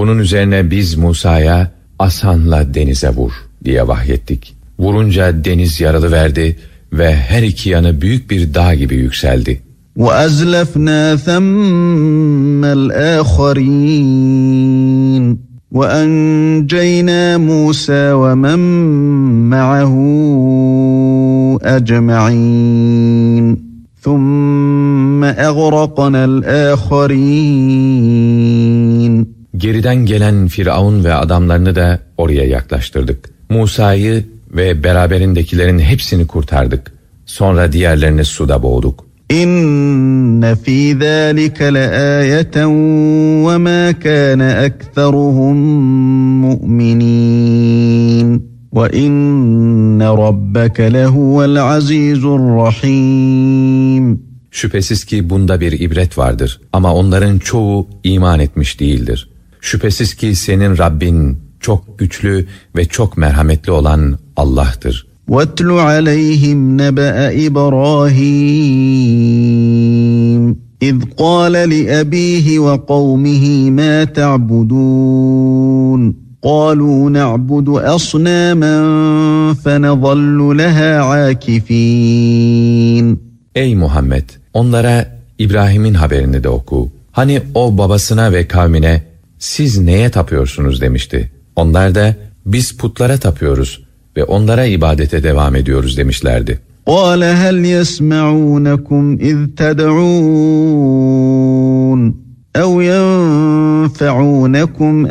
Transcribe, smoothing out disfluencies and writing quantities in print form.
Bunun üzerine biz Musa'ya asanla denize vur diye vahyettik. Vurunca deniz yarılıverdi ve her iki yanı büyük bir dağ gibi yükseldi. وَأَزْلَفْنَا ثَمَّ الْآخَرِينَ وَأَنْجَيْنَا مُوسَى وَمَنْ مَعَهُ أَجْمَعِينَ ثُمَّ أَغْرَقْنَا الْآخَرِينَ Geriden gelen Firavun ve adamlarını da oraya yaklaştırdık. Musa'yı ve beraberindekilerin hepsini kurtardık. Sonra diğerlerini suda boğduk. İnne fî zâlike leâyeten ve mâ kâne ekseruhum mu'minîn ve inne rabbeke lehuvel azîzurrahîm. Şüphesiz ki bunda bir ibret vardır ama onların çoğu iman etmiş değildir. Şüphesiz ki senin Rabbin çok güçlü ve çok merhametli olan Allah'tır. وَاتْلُ عَلَيْهِمْ نَبَأَ إِبْرَاهِيمَ إِذْ قَالَ لِأَبِيهِ وَقَوْمِهِ مَا تَعْبُدُونَ قَالُوا نَعْبُدُ أَصْنَامًا فَنَظَلُّ لَهَا عَاكِفِينَ. Ey Muhammed! Onlara İbrahim'in haberini de oku. Hani o babasına ve kavmine siz neye tapıyorsunuz demişti. Onlar da biz putlara tapıyoruz ve onlara ibadete devam ediyoruz demişlerdi. قَالَ هَلْ يَسْمَعُونَكُمْ اِذْ تَدْعُونَ اَوْ يَنْفَعُونَكُمْ